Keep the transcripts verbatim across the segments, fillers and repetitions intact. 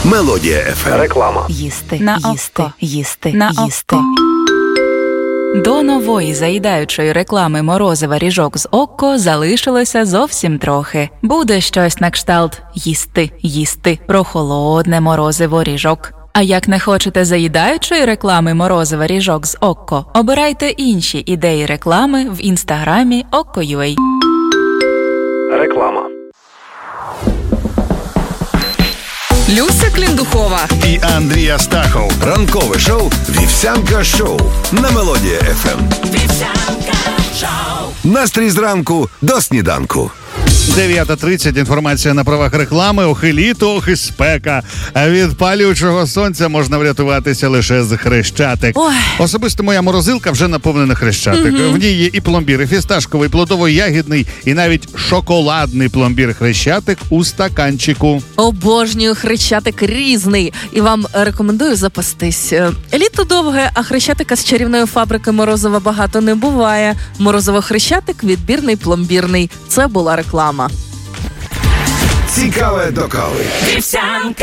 Мелодія еф ем. Реклама. Їсти, на їсти, око. їсти, на їсти. Око. До нової заїдаючої реклами морозива ріжок з Окко залишилося зовсім трохи. Буде щось на кшталт «їсти, їсти» про холодне морозиво ріжок. А як не хочете заїдаючої реклами морозива ріжок з Окко, обирайте інші ідеї реклами в інстаграмі Okko.ua. Реклама. Люся Кліндухова і Андрій Астахов. Ранкове шоу «Вівсянка шоу» на Мелодія еф ем. Вівсянка шоу. Настрій зранку до сніданку. дев'ята тридцять. Інформація на правах реклами. Ох і літо, ох і спека. А від палючого сонця можна врятуватися лише з Хрещатик. Ой. Особисто моя морозилка вже наповнена Хрещатик. Угу. В ній є і пломбір, і фісташковий, плодово-ягідний, і навіть шоколадний пломбір Хрещатик у стаканчику. Обожнюю Хрещатик різний. І вам рекомендую запастись. Літо довге, а Хрещатика з чарівної фабрики морозива багато не буває. Морозиво Хрещатик відбірний, пломбірний. Це була реклама. Цікаве до кави. Вівсянка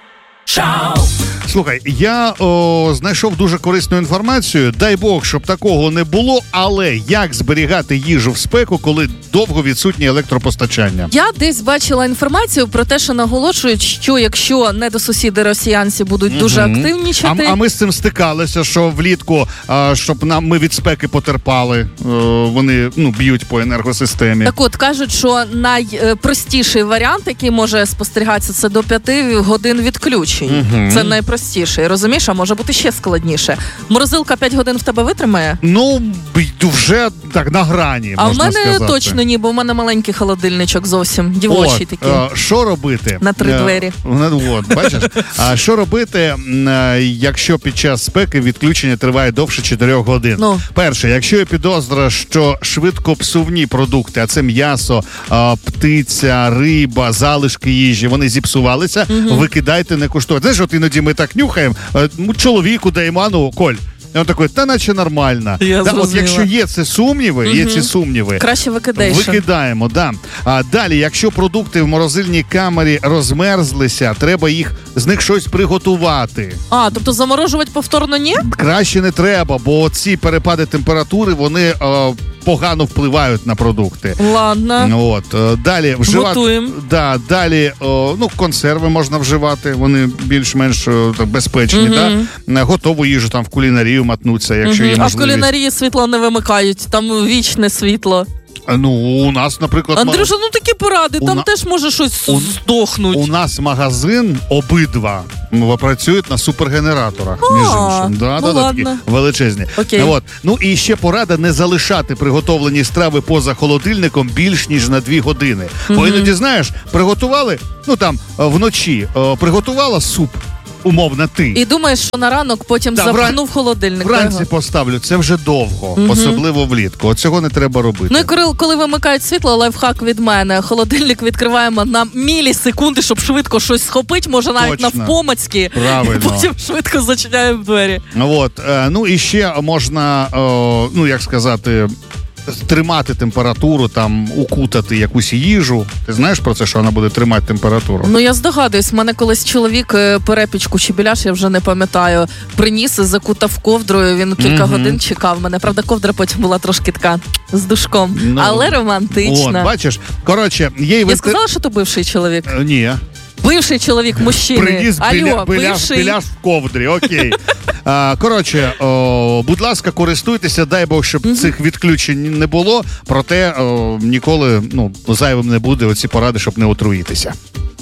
шоу. Слухай, я о, знайшов дуже корисну інформацію. Дай Бог, щоб такого не було, але як зберігати їжу в спеку, коли довго відсутнє електропостачання? Я десь бачила інформацію про те, що наголошують, що якщо недосусіди росіянці будуть угу. дуже активнішати... А, а ми з цим стикалися, що влітку, а, щоб нам ми від спеки потерпали, о, вони ну, б'ють по енергосистемі. Так от, кажуть, що найпростіший варіант, який може спостерігатися, це до п'яти годин відключень. Угу. Це найпростіший. Розумієш, а може бути ще складніше. Морозилка п'ять годин в тебе витримає? Ну, вже так на грані, а можна сказати. А в мене точно ні, бо в мене маленький холодильничок зовсім, дівочий такий. От, що робити? На три двері. От, бачиш? А що робити, якщо під час спеки відключення триває довше чотирьох годин? Ну. Перше, якщо є підозра, що швидкопсувні продукти, а це м'ясо, птиця, риба, залишки їжі, вони зіпсувалися, угу. викидайте, не куштуйте. Знаєш, от іноді ми так нюхаємо, чоловіку даємо, ну, Коль, і він такий, та наче нормально. Да, от якщо є ці сумніви, угу. є ці сумніви, краще викидай. Викидаємо, да. А далі, якщо продукти в морозильній камері розмерзлися, треба їх з них щось приготувати. А, тобто заморожувати повторно ні? Краще не треба, бо ці перепади температури, вони е, погано впливають на продукти. Ладно. От, далі вживати. Готуємо. Да, далі, о, ну, консерви можна вживати, вони більш-менш о, так, безпечні, угу. да? Готову їжу там в кулінарію матнуться, якщо угу. є можливість. А в кулінарії світло не вимикають, там вічне світло. Ну, у нас, наприклад... Андрюша, ну такі поради, там на... теж може щось у... здохнуть. У нас магазин обидва працюють на супергенераторах, а, між іншим. Да, ну да, такі величезні. Окей. От. Ну і ще порада не залишати приготовлені страви поза холодильником більш ніж на дві години. Mm-hmm. Бо іноді, знаєш, приготували, ну там, вночі, приготувала суп, умовно ти. І думаєш, що на ранок потім да, запхнув вран... холодильник. Вранці його поставлю, це вже довго, угу. особливо влітку. От цього не треба робити. Ну і коли, коли вимикають світло, лайфхак від мене. Холодильник відкриваємо на мілісекунди, щоб швидко щось схопити, може навіть точно. Навпомацьки. Правильно. І потім швидко зачиняємо двері. От, ну і ще можна, ну як сказати, тримати температуру, там, укутати якусь їжу. Ти знаєш про це, що вона буде тримати температуру? Ну, я здогадуюсь. Мене колись чоловік перепічку чи біляш, я вже не пам'ятаю, приніс і закутав ковдрою. Він кілька угу. годин чекав мене. Правда, ковдра потім була трошки така з душком. Ну, але романтична. От, бачиш? Коротше, є... Я сказала, що то бивший чоловік? Е, ні. Бивший чоловік мужчини. Приніс Алло, біля, біляш, бивший. біляш в ковдрі, окей. А, коротше, о, будь ласка, користуйтеся, дай Бог, щоб mm-hmm. цих відключень не було, проте о, ніколи ну, зайвим не буде оці поради, щоб не отруїтися.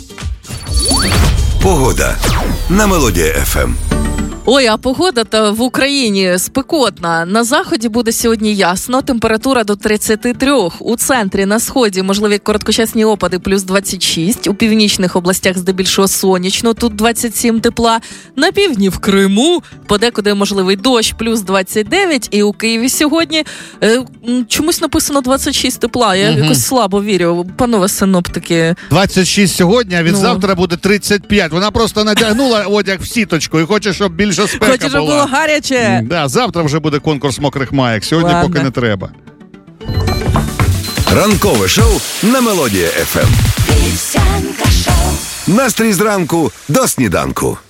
Погода на Мелодія еф ем. Ой, а погода-то в Україні спекотна. На заході буде сьогодні ясно, температура до тридцять три. У центрі, на сході можливі короткочасні опади плюс двадцять шість. У північних областях здебільшого сонячно, тут двадцять сім тепла. На півдні в Криму подекуди можливий дощ плюс двадцять дев'ять. І у Києві сьогодні е, чомусь написано двадцять шість тепла. Я угу. якось слабо вірю. Панове синоптики. двадцять шість сьогодні, а від ну. завтра буде тридцять п'ять. Вона просто надягнула одяг в сіточку і хоче, щоб більше спека Хоче, щоб була. було гаряче. Да, завтра вже буде конкурс мокрих маєк. Сьогодні ладно. Поки не треба. Ранкове шоу на Мелодія еф ем. Настрій зранку до сніданку.